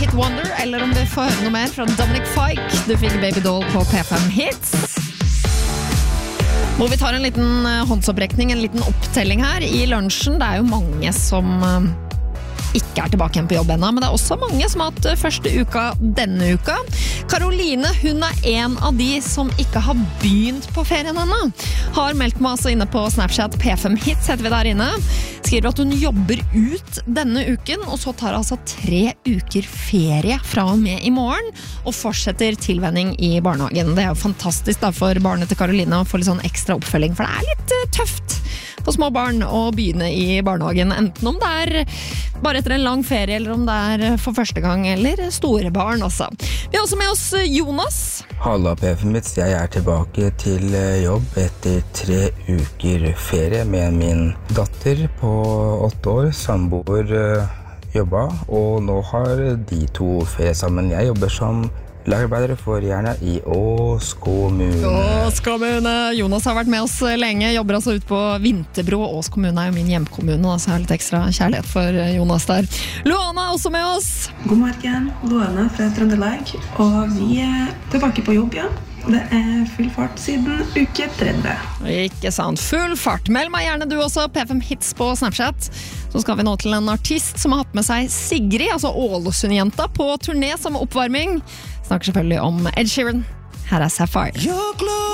Hit Wonder, eller om vi får høre noe mer fra Dominic Fike. Du fikk Baby Doll på P5 Hits. Hvor vi tar en liten håndsopprekning, en liten opptelling her i lunsjen. Det jo mange som ikke tilbake igjen på jobb ennå, men det også mange som har hatt første uka denne uka. Karoline, hun en av de som ikke har begynt på ferien ennå. Har meldt meg altså inne på Snapchat, P5 Hits heter vi der inne. Skriver at hun jobber ut denne uken, og så tar altså 3 uker ferie fra og med i morgen, og fortsetter tilvenning i barnehagen. Det jo fantastisk da for barnet til Karoline å få litt sånn ekstra oppfølging, for det litt tøft for små barn å begynne i barnehagen, enten om det bare etter en lang ferie, eller om det for første gang, eller store barn også. Vi har også med oss Jonas. Halla P5 Hits, jeg tilbake til jobb etter 3 uker ferie med min datter på 8 år, samboer jobba, og nå har de 2 ferie sammen. Jeg jobber som lagerarbeidere for Jernia i Ås kommune. Ås kommune! Jonas har vært med oss lenge, jobber altså ut på Vinterbro. Ås kommune jo min hjemkommune, så jeg har litt ekstra kjærlighet for Jonas der. Luana også med oss! God morgen, Luana fra Trøndelag, og vi tilbake på jobb, ja. Det full fart siden uke 30. Ikke sant, full fart. Meld meg gjerne du også, P5 Hits på Snapchat. Så skal vi nå til en artist som har hatt med seg Sigrid, altså Ålesund-jenta, på turné som oppvarming. Snakker selvfølgelig om Ed Sheeran. Her Sapphire.